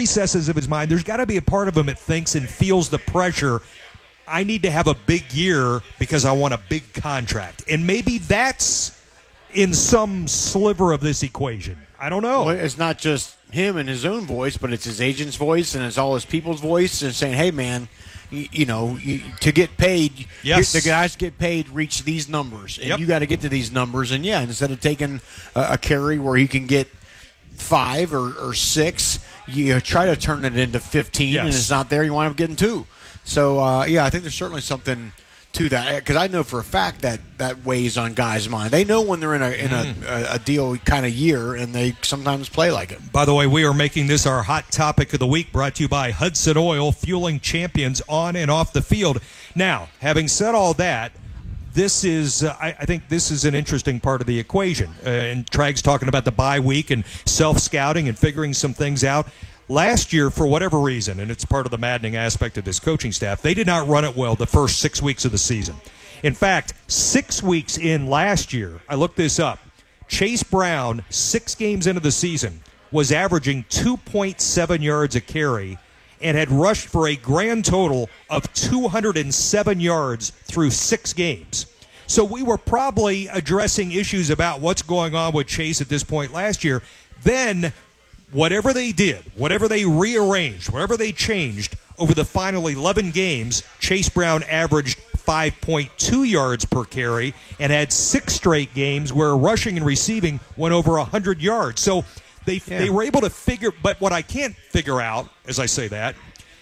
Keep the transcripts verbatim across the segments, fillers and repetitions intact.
recesses of his mind, there's got to be a part of him that thinks and feels the pressure. I need to have a big year because I want a big contract. And maybe that's in some sliver of this equation. I don't know. Well, it's not just him and his own voice, but it's his agent's voice and it's all his people's voice and saying, hey, man, you, you know, you, to get paid, yes. the guys get paid reach these numbers. And yep. you got to get to these numbers. And, yeah, instead of taking a, a carry where he can get five or, or six, you try to turn it into fifteen, yes. and it's not there. You wind up getting two. So, uh, yeah, I think there's certainly something to that, because I know for a fact that that weighs on guys' mind. They know when they're in a in a, a, a deal kind of year, and they sometimes play like it. By the way, we are making this our hot topic of the week, brought to you by Hudson Oil, fueling champions on and off the field. Now, having said all that, this is uh, I, I think this is an interesting part of the equation. Uh, and Trag's talking about the bye week and self-scouting and figuring some things out. Last year, for whatever reason, and it's part of the maddening aspect of this coaching staff, they did not run it well the first six weeks of the season. In fact, six weeks in last year, I looked this up, Chase Brown, six games into the season, was averaging two point seven yards a carry and had rushed for a grand total of two hundred seven yards through six games. So we were probably addressing issues about what's going on with Chase at this point last year. Then whatever they did, whatever they rearranged, whatever they changed over the final eleven games, Chase Brown averaged five point two yards per carry and had six straight games where rushing and receiving went over one hundred yards. So they yeah. they were able to figure, but what I can't figure out, as I say that,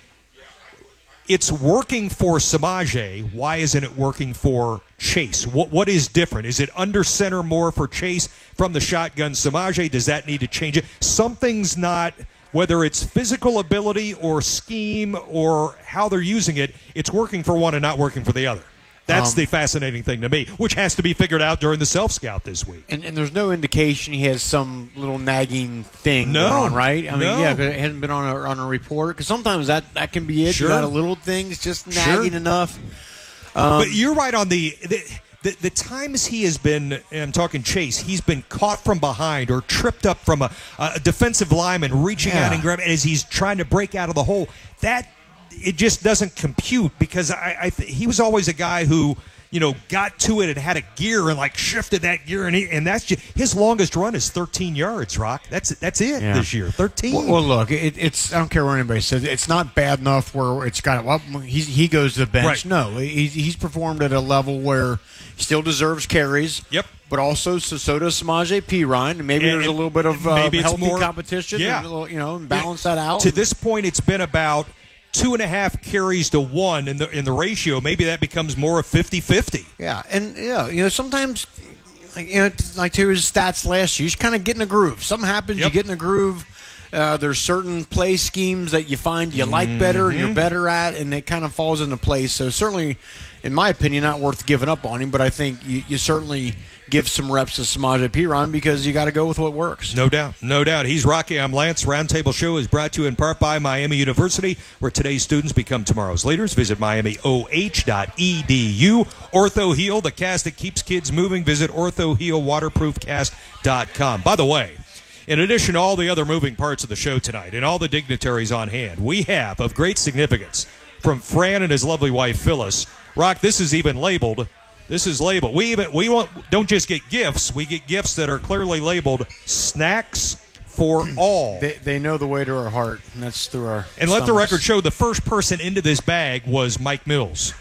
it's working for Samaje. Why isn't it working for Chase? What What is different? Is it under center more for Chase from the shotgun? Samaje, does that need to change it? Something's not, whether it's physical ability or scheme or how they're using it, it's working for one and not working for the other. That's um, the fascinating thing to me, which has to be figured out during the self-scout this week. And, and there's no indication he has some little nagging thing no, going on, right? I mean, no. yeah, but it hasn't been on a, on a report. Because sometimes that, that can be it. Sure. You got a little things just nagging sure. enough. Um, but you're right on the, the the the times he has been, and I'm talking Chase, he's been caught from behind or tripped up from a, a defensive lineman reaching yeah. out and grabbing as he's trying to break out of the hole. That, it just doesn't compute, because I, I th- he was always a guy who, you know, got to it and had a gear and like shifted that gear, and he, and that's just, his longest run is thirteen yards. Rock, that's that's it yeah. this year, thirteen. Well, well look, it, it's I don't care what anybody says. It's not bad enough where it's got well, he's, he goes to the bench. Right. No, he's, he's performed at a level where he still deserves carries. Yep. But also, so, so does Samaje Perine, and maybe and, there's a little bit of uh, maybe it's healthy more, competition. Yeah. And a little, you know, and balance that out. To this point, it's been about two and a half carries to one in the in the ratio. Maybe that becomes more of fifty-fifty. Yeah, and yeah, you know, sometimes, like you know, like to his stats last year, you just kind of get in a groove. Something happens, yep. you get in a groove. Uh, there's certain play schemes that you find you like better and Mm-hmm. you're better at, and it kind of falls into place. So certainly, in my opinion, not worth giving up on him. But I think you, you certainly give some reps to Samaje Perine because you got to go with what works. No doubt, no doubt. He's Rocky. I'm Lance. Roundtable Show is brought to you in part by Miami University, where today's students become tomorrow's leaders. Visit miami o h dot e d u. Ortho Heal, the cast that keeps kids moving. Visit ortho heal waterproof cast dot com. By the way, in addition to all the other moving parts of the show tonight and all the dignitaries on hand, we have, of great significance, from Fran and his lovely wife, Phyllis. Rock, this is even labeled. This is labeled. We even we won't, don't just get gifts. We get gifts that are clearly labeled snacks for all. They, they know the way to our heart, and that's through our And let the stomachs. record show the first person into this bag was Mike Mills.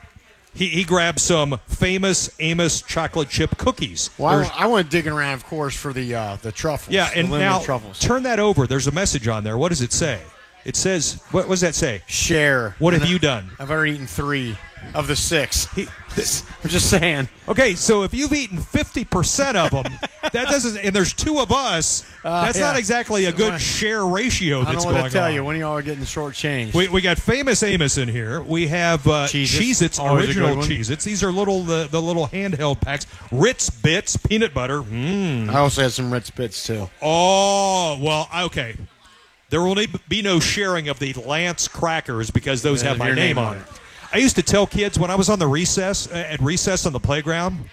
He he grabbed some famous Amos chocolate chip cookies. Well, There's- I, I went digging around, of course, for the uh, the truffles. yeah, the and limited now truffles. turn that over. There's a message on there. What does it say? It says, what, what does that say? Share. What And have I- you done? I've already eaten three of the six. He, this, I'm just saying. okay, so if you've eaten fifty percent of them, that doesn't, and there's two of us, Uh, that's yeah. not exactly a So good when- share ratio I that's don't know going what to tell on. you when y'all are getting short change. We, we got famous Amos in here. We have uh, Cheez-Its. Cheez-Its, Always a original good one. Cheez-Its. These are little the, the little handheld packs. Ritz Bits, peanut butter. Mm. I also had some Ritz Bits too. Oh, well, okay. There will be no sharing of the Lance crackers because those Yeah, have my your name, name on on it. I used to tell kids when I was on the recess, uh, at recess on the playground,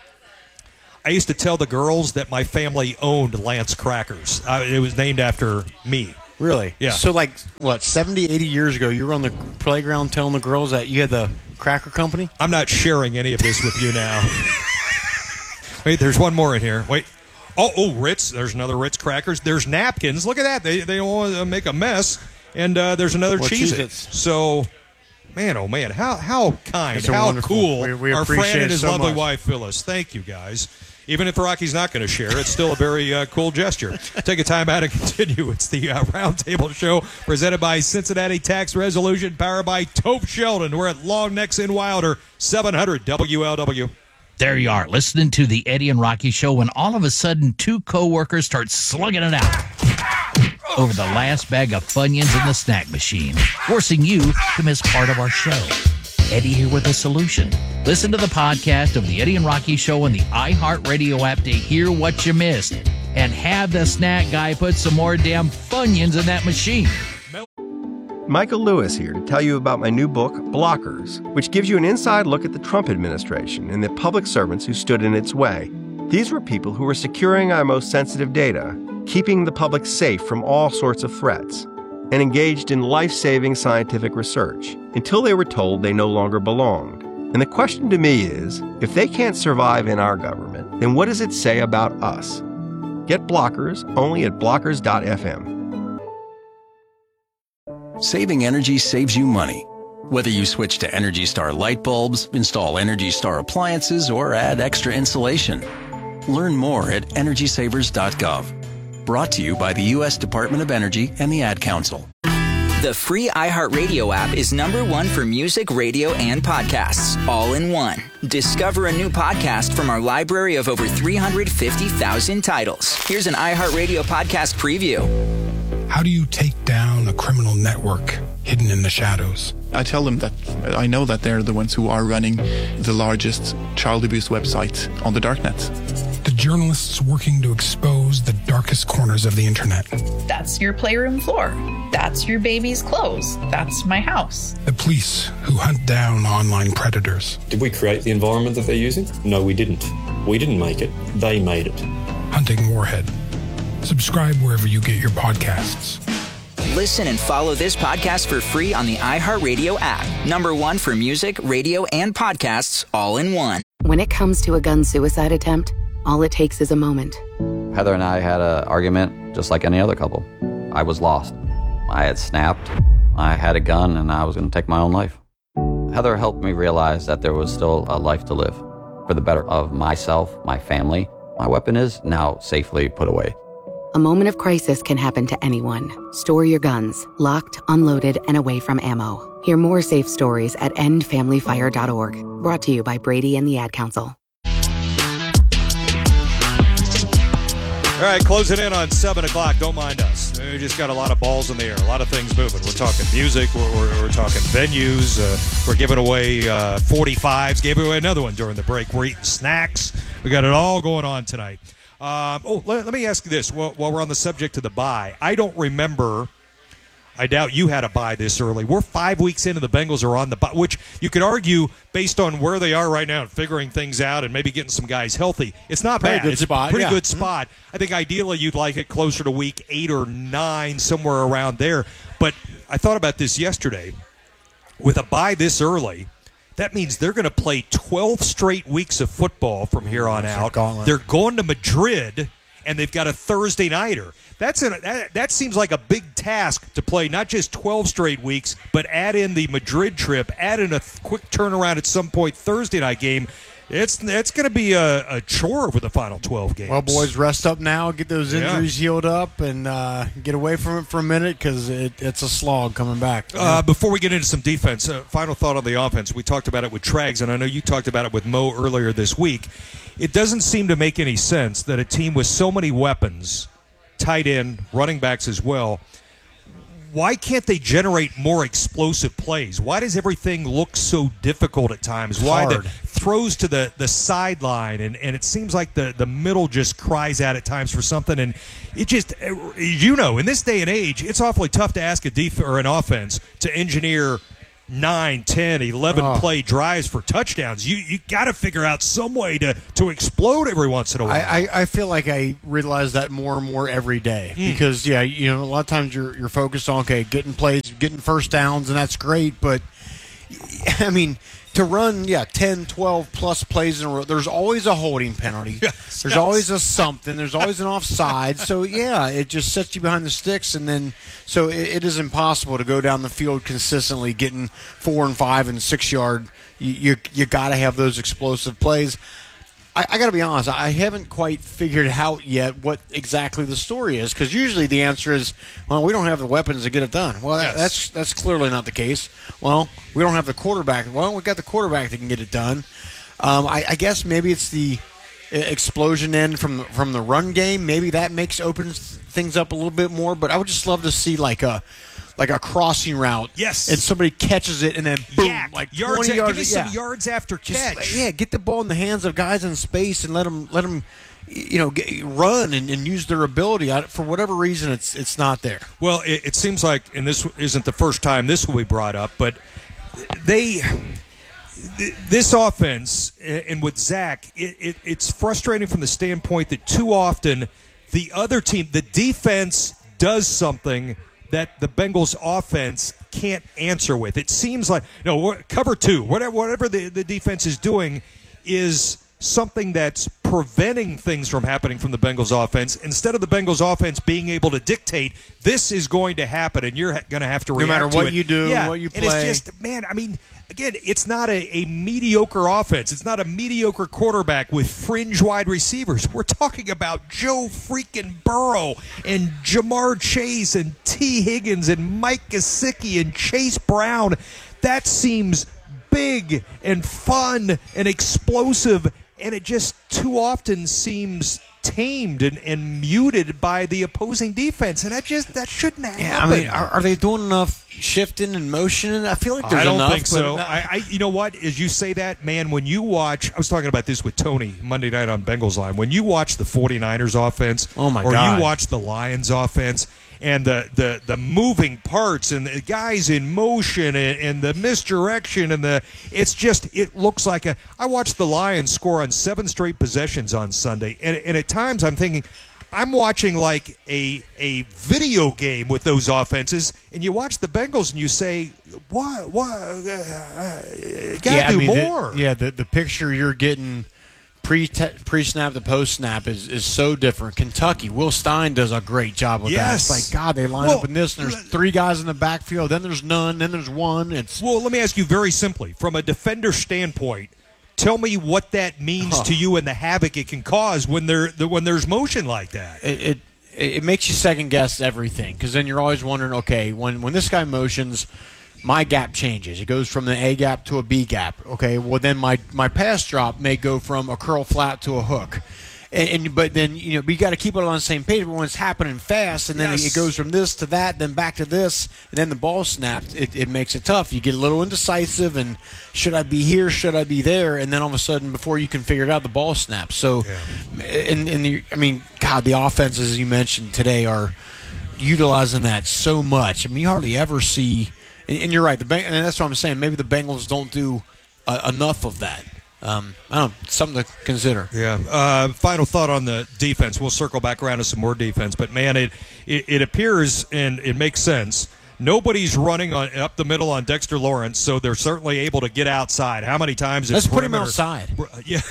I used to tell the girls that my family owned Lance crackers. Uh, it was named after me. Really? Yeah. So, like, what, seventy, eighty years ago, you were on the playground telling the girls that you had the cracker company? I'm not sharing any of this with you now. Wait, there's one more in here. Wait. Oh, oh, Ritz. There's another Ritz crackers. There's napkins. Look at that. They they all make a mess. And uh, there's another Well, Cheez-Its. Cheez-Its. So, man, oh, man, how how kind, It's a how wonderful- cool we- we our appreciate friend and it his so lovely much. wife, Phyllis. Thank you, guys. Even if Rocky's not going to share, it's still a very uh, cool gesture. Take a time out and continue. It's the uh, Roundtable Show presented by Cincinnati Tax Resolution, powered by Tope Sheldon. We're at Long Necks in Wilder, seven hundred W L W. There you are, listening to the Eddie and Rocky Show, when all of a sudden two coworkers start slugging it out over the last bag of Funyuns in the snack machine, forcing you to miss part of our show. Eddie here with a solution. Listen to the podcast of the Eddie and Rocky Show on the iHeartRadio app to hear what you missed, and have the snack guy put some more damn Funyuns in that machine. Michael Lewis here to tell you about my new book, Blockers, which gives you an inside look at the Trump administration and the public servants who stood in its way. These were people who were securing our most sensitive data, keeping the public safe from all sorts of threats, and engaged in life-saving scientific research until they were told they no longer belonged. And the question to me is, if they can't survive in our government, then what does it say about us? Get Blockers only at blockers dot f m. Saving energy saves you money. Whether you switch to Energy Star light bulbs, install Energy Star appliances, or add extra insulation. Learn more at energy savers dot gov. Brought to you by the U S Department of Energy and the Ad Council. The free iHeartRadio app is number one for music, radio, and podcasts, all in one. Discover a new podcast from our library of over three hundred fifty thousand titles. Here's an iHeartRadio podcast preview. How do you take down a criminal network hidden in the shadows? I tell them that I know that they're the ones who are running the largest child abuse website on the darknet. The journalists working to expose the darkest corners of the internet. That's your playroom floor. That's your baby's clothes. That's my house. The police who hunt down online predators. Did we create the environment that they're using? No, we didn't. We didn't make it. They made it. Hunting Warhead. Subscribe wherever you get your podcasts. Listen and follow this podcast for free on the iHeartRadio app. Number one for music, radio, and podcasts, all in one. When it comes to a gun suicide attempt, all it takes is a moment. Heather and I had an argument just like any other couple. I was lost. I had snapped. I had a gun, and I was going to take my own life. Heather helped me realize that there was still a life to live for the better of myself, my family. My weapon is now safely put away. A moment of crisis can happen to anyone. Store your guns, locked, unloaded, and away from ammo. Hear more safe stories at end family fire dot org. Brought to you by Brady and the Ad Council. All right, closing in on seven o'clock. Don't mind us. We just got a lot of balls in the air, a lot of things moving. We're talking music. We're, we're, we're talking venues. Uh, we're giving away uh, forty-fives. Gave away another one during the break. We're eating snacks. We got it all going on tonight. Um, oh, let, let me ask you this while, while we're on the subject of the bye. I don't remember. I doubt you had a bye this early. We're five weeks into the Bengals are on the bye, which you could argue based on where they are right now and figuring things out and maybe getting some guys healthy. It's not Pretty bad. good It's spot, a pretty yeah. good spot. I think ideally you'd like it closer to week eight or nine, somewhere around there. But I thought about this yesterday. With a bye this early, that means they're going to play twelve straight weeks of football from here on That's a out. gauntlet. They're going to Madrid, and they've got a Thursday nighter. That's an, that, that seems like a big task to play not just twelve straight weeks, but add in the Madrid trip, add in a th- quick turnaround at some point Thursday night game. It's it's going to be a, a chore for the final twelve games. Well, boys, rest up now, get those Yeah. injuries healed up, and uh, get away from it for a minute because it, it's a slog coming back. Uh, before we get into some defense, uh, final thought on the offense. We talked about it with Trags, and I know you talked about it with Mo earlier this week. It doesn't seem to make any sense that a team with so many weapons, tight end, running backs as well, why can't they generate more explosive plays? Why does everything look so difficult at times? Why the Hard. throws to the, the sideline, and, and it seems like the, the middle just cries out at times for something, and it just, you know, in this day and age, it's awfully tough to ask a def- or an offense to engineer nine, ten, eleven Oh. play drives for touchdowns. You you got to figure out some way to, to explode every once in a while. I, I, I feel like I realize that more and more every day Mm. because yeah, you know, a lot of times you're you're focused on okay, getting plays, getting first downs, and that's great. But I mean, to run yeah, ten, twelve plus plays in a row, there's always a holding penalty. Yes, there's yes. always a something. There's always an offside. So yeah, it just sets you behind the sticks, and then so it, it is impossible to go down the field consistently getting four and five and six yard. You you, you got to have those explosive plays. I, I got to be honest, I haven't quite figured out yet what exactly the story is because usually the answer is, well, we don't have the weapons to get it done. Well, Yes. that's that's clearly not the case. Well, we don't have the quarterback. Well, we got the quarterback that can get it done. Um, I, I guess maybe it's the explosion end from from the run game. Maybe that makes opens things up a little bit more. But I would just love to see like a like a crossing route. Yes. And somebody catches it and then boom, Yak. like yards, twenty a- yards. give me yeah. some yards after Just, catch. yeah, get the ball in the hands of guys in space and let them let them, you know, get, run and, and use their ability. I, for whatever reason, it's it's not there. Well, it, it seems like, and this isn't the first time this will be brought up, but they, this offense, and with Zach, it, it, it's frustrating from the standpoint that too often the other team, the defense, does something that the Bengals offense can't answer with. It seems like, you know, cover two, whatever, whatever the, the defense is doing is something that's preventing things from happening from the Bengals offense instead of the Bengals offense being able to dictate this is going to happen and you're going to have to No react matter to what it. you do, yeah. what you And it's play. just, man, I mean, again, it's not a, a mediocre offense. It's not a mediocre quarterback with fringe wide receivers. We're talking about Joe freaking Burrow and Jamar Chase and T. Higgins and Mike Gesicki and Chase Brown. That seems big and fun and explosive, and it just too often seems tamed and, and muted by the opposing defense, and that just that shouldn't happen. Yeah, I mean, are, are they doing enough shifting and motion? I feel like there's I don't enough. think so. but- I, I, you know what? As you say that, man, when you watch, I was talking about this with Tony Monday night on Bengals Line. When you watch the 49ers offense, Oh, my or God. you watch the Lions offense, and the, the, the moving parts and the guys in motion and, and the misdirection and the it's just it looks like a I watched the Lions score on seven straight possessions on Sunday, and, and at times I'm thinking I'm watching like a a video game with those offenses, and you watch the Bengals and you say, what what uh, uh, gotta yeah, I do mean, the- more. yeah, the the picture you're getting pre pre snap to post snap is, is so different. Kentucky, Will Stein does a great job with Yes. that. It's like God, they line Well, up in this, and there's three guys in the backfield, then there's none, then there's one. It's Well, let me ask you very simply, from a defender standpoint, tell me what that means Huh. to you and the havoc it can cause when there when there's motion like that. it it, it makes you second guess everything because then you're always wondering, okay, when when this guy motions, my gap changes. It goes from the A gap to a B gap. Okay, well then my my pass drop may go from a curl flat to a hook. And, and but then you know we got to keep it on the same page. But when it's happening fast, and then Yes. it goes from this to that, then back to this, and then the ball snapped. It, it makes it tough. You get a little indecisive, and should I be here? Should I be there? And then all of a sudden, before you can figure it out, the ball snaps. So, and and the, I mean, God, the offenses you mentioned today are utilizing that so much. I mean, you hardly ever see. And, and you're right. The Beng- and that's what I'm saying. Maybe the Bengals don't do uh, enough of that. Um, I don't know, something to consider. Yeah. Uh, final thought on the defense. We'll circle back around to some more defense, but man, it it, it appears and it makes sense. Nobody's running on up the middle on Dexter Lawrence, so they're certainly able to get outside. How many times? Let's is put him perimeter- outside. Yeah.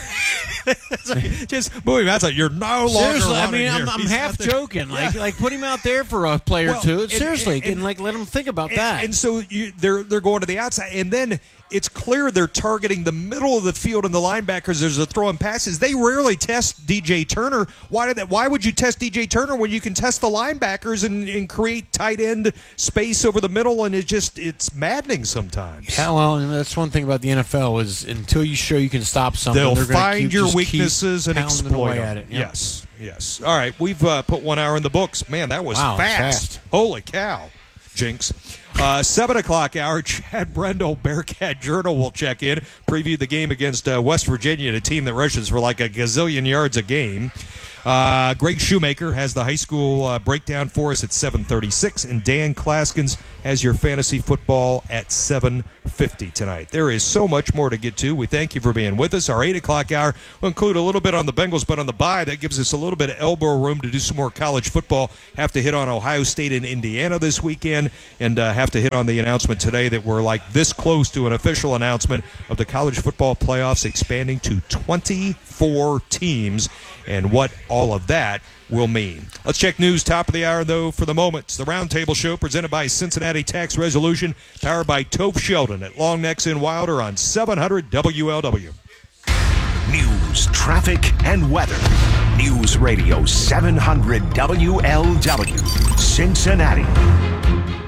Just move him outside. You're no longer Seriously, I running mean, I'm, here. I'm He's half out there. joking. Like, Yeah. like put him out there for a play or Well, two. and- Seriously, and- and, and- like let him think about And, that. and so you, they're they're going to the outside, and then it's clear they're targeting the middle of the field and the linebackers. There's a throwing passes. They rarely test D J Turner. Why did that? Why would you test D J Turner when you can test the linebackers and, and create tight end space over the middle? And it just it's maddening sometimes. Yeah, well, and that's one thing about the N F L is until you show you can stop something, They'll they're gonna find keep, your just keep weaknesses and pounding exploit away them. at it. Yep. Yes, yes. All right, we've uh, put one hour in the books. Man, that was Wow, fast. fast. Holy cow, Jinx. Uh, seven o'clock hour, Chad Brendel, Bearcat Journal will check in, preview the game against uh, West Virginia, a team that rushes for like a gazillion yards a game. Uh, Greg Shoemaker has the high school uh, breakdown for us at seven thirty-six, and Dan Klaskins has your fantasy football at seven fifty tonight. There is so much more to get to. We thank you for being with us. Our eight o'clock hour will include a little bit on the Bengals, but on the bye, that gives us a little bit of elbow room to do some more college football. Have to hit on Ohio State and Indiana this weekend, and uh, have to hit on the announcement today that we're like this close to an official announcement of the college football playoffs expanding to twenty-four teams, and what all of that will mean. Let's check news top of the hour, though, for the moment. It's the Roundtable Show presented by Cincinnati Tax Resolution, powered by Toph Sheldon at Long Necks in Wilder on seven hundred W L W. News, traffic, and weather. News Radio seven hundred W L W, Cincinnati.